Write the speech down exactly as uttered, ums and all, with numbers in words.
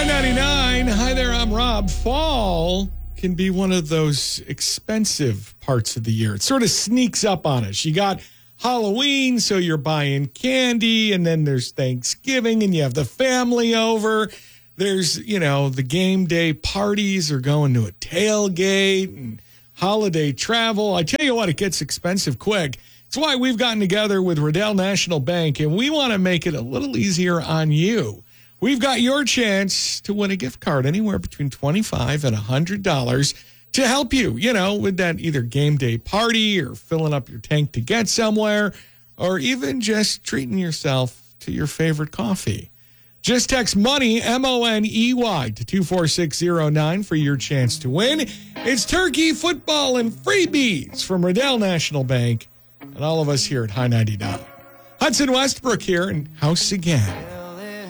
High ninety-nine. Hi there, I'm Rob. Fall can be one of those expensive parts of the year. It sort of sneaks up on us. You got Halloween, so you're buying candy, and then there's Thanksgiving, and you have the family over. There's, you know, the game day parties or going to a tailgate and holiday travel. I tell you what, it gets expensive quick. It's why we've gotten together with Riddell National Bank, and we want to make it a little easier on you. We've got your chance to win a gift card anywhere between twenty-five dollars and one hundred dollars to help you, you know, with that either game day party or filling up your tank to get somewhere or even just treating yourself to your favorite coffee. Just text MONEY, M O N E Y, to two four six zero nine for your chance to win. It's turkey, football, and freebies from Riddell National Bank and all of us here at High ninety-nine. Hudson Westbrook here in house again.